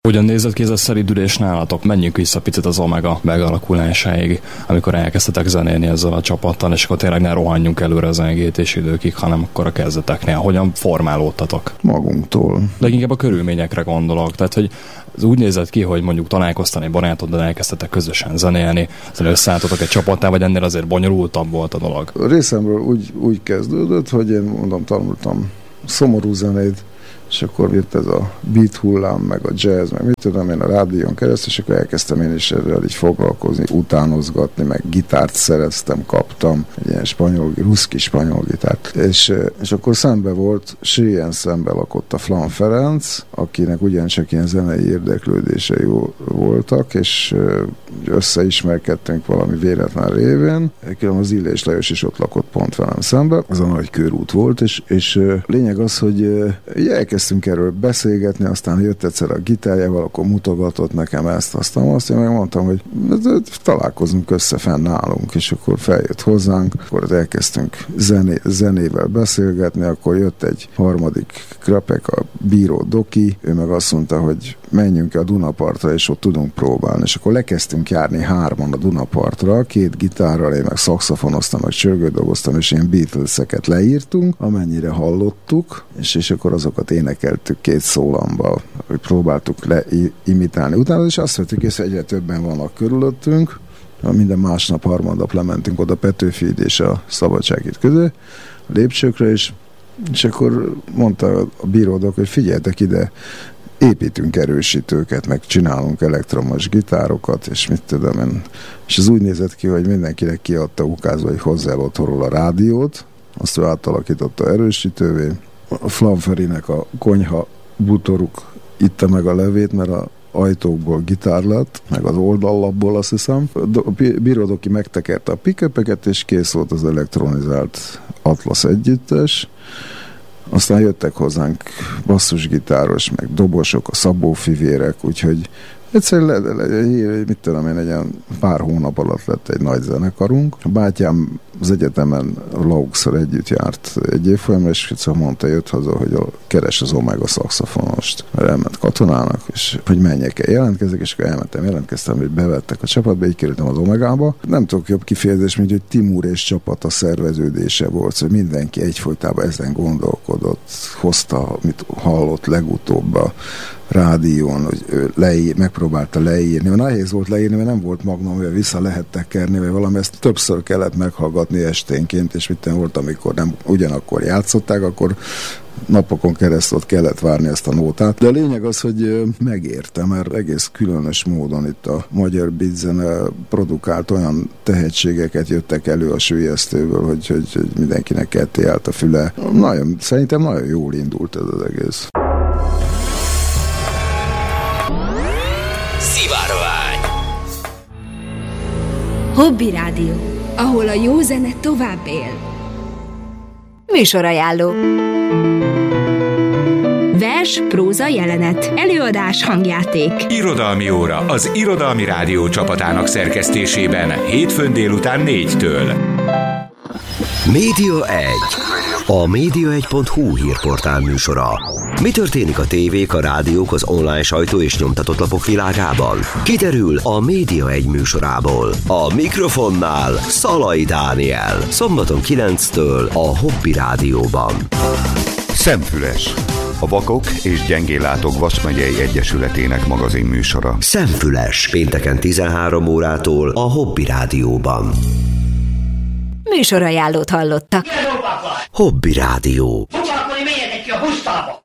Hogyan nézett ki ez a szeridülés nálatok? Menjünk vissza picit az Omega megalakulásáig, amikor elkezdtetek zenélni ezzel a csapattal, és akkor tényleg ne rohanjunk előre az zengítés időkig, hanem akkor a kezdeteknél. Hogyan formálódtatok? Magunktól. De inkább a körülményekre gondolok. Tehát, hogy ez úgy nézett ki, hogy mondjuk találkoztani barátoddal, elkezdtetek közösen zenélni, aztán összeálltatok egy csapattá, vagy ennél azért bonyolultabb volt a dolog? A részemről úgy kezdődött, hogy én tanultam szomorú zenét, és akkor jött ez a beat hullám, meg a jazz, meg mit tudom én a rádión keresztül, és akkor elkezdtem én is ezzel így foglalkozni, utánozgatni, meg gitárt szereztem, kaptam, egy ilyen ruszki spanyol gitárt. És akkor szembe volt, Sélyen szembe lakott a Flan Ferenc, akinek ugyancsak ilyen zenei érdeklődései voltak, és összeismerkedtünk valami véletlen révén. Az Illés Lajos is ott lakott pont velem szembe, az a nagy körút volt, és lényeg az, hogy elkezdtünk erről beszélgetni, aztán jött egyszer a gitárjával, akkor mutogatott nekem ezt, aztán azt, én megmondtam, hogy találkozunk össze fenn nálunk, és akkor feljött hozzánk, akkor elkezdtünk zenével beszélgetni, akkor jött egy harmadik krapek, a Bíró Doki, ő meg azt mondta, hogy menjünk a Dunapartra, és ott tudunk próbálni, és akkor lekezdtünk járni 3-an a Dunapartra, 2 gitárral, én meg szaxofonoztam, meg csörgődoboztam, és ilyen Beatles-eket leírtunk, amennyire hallottuk, és akkor azokat énekeltük 2 szólamba, hogy próbáltuk imitálni. Utána is azt vettük észre, egyre többen vannak körülöttünk, minden másnap, harmadnap lementünk oda Petőfi híd és a Szabadsághíd közé, a lépcsőkre is, és akkor mondta a bíródok, hogy figyeljetek ide, építünk erősítőket, meg csinálunk elektromos gitárokat, és mit tudom én. És ez úgy nézett ki, hogy mindenkinek kiadta ukázva, hogy hozzá el otthonról a rádiót, azt ő átalakította erősítővé. A Flanferinek a konyha bútoruk itta meg a levét, mert a ajtókból gitár lett, meg az oldallapból, azt hiszem. A bíródoki megtekerte a pick-upeket, és kész volt az elektronizált Atlas együttes. Aztán jöttek hozzánk basszusgitáros, meg dobosok, a Szabó fivérek, úgyhogy egyszerűen, mit tudom én, egy ilyen pár hónap alatt lett egy nagy zenekarunk. A bátyám az egyetemen Lauxal együtt járt egy évfolyamra, és Fica mondta, jött haza, hogy keres az Omega szaxofonost, mert elment katonának, és hogy menjek el, jelentkezik, és akkor jelentkeztem, hogy bevettek a csapatba, így kerültem az Omegába. Nem tudok jobb kifejezés, mint hogy Timur és csapata szerveződése volt, hogy mindenki egyfolytában ezen gondolkodott, hozta, amit hallott legutóbb a rádión, hogy megpróbálta leírni. Nehéz volt leírni, mert nem volt magnum, hogy vissza lehet tekerni, vagy valami, ezt többször kellett meghallgatni esténként, és mit volt, amikor nem ugyanakkor játszották, akkor napokon keresztül kellett várni ezt a nótát. De a lényeg az, hogy megérte, mert egész különös módon itt a magyar beatzene produkált olyan tehetségeket jöttek elő a sülyeztőből, hogy mindenkinek ketté állt a füle. Szerintem nagyon jól indult ez az egész. Hobby Rádió, ahol a jó zene tovább él. Műsorajánló. Vers, próza, jelenet, előadás, hangjáték. Irodalmi óra az Irodalmi Rádió csapatának szerkesztésében hétfőn délután 4-től. Média 1. A média1.hu hírportál műsora. Mi történik a tévék, a rádiók, az online sajtó és nyomtatott lapok világában? Kiderül a Média 1 műsorából. A mikrofonnál Szalai Dániel. Szombaton 9-től a Hobby Rádióban. Szemfüles. A Vakok és Gyengéllátók Vas-megyei Egyesületének magazin műsora. Szemfüles. Pénteken 13 órától a Hobby Rádióban. Műsorajánlót hallottak. Hobby Rádió. Akkor menjetek ki a busztába!